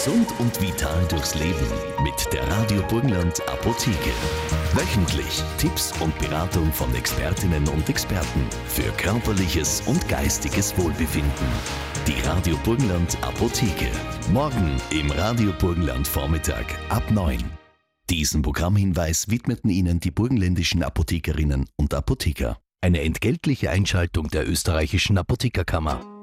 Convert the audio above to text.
Gesund und vital durchs Leben mit der Radio Burgenland Apotheke. Wöchentlich Tipps und Beratung von Expertinnen und Experten für körperliches und geistiges Wohlbefinden. Die Radio Burgenland Apotheke. Morgen im Radio Burgenland Vormittag ab 9. Diesen Programmhinweis widmeten Ihnen die burgenländischen Apothekerinnen und Apotheker. Eine entgeltliche Einschaltung der österreichischen Apothekerkammer.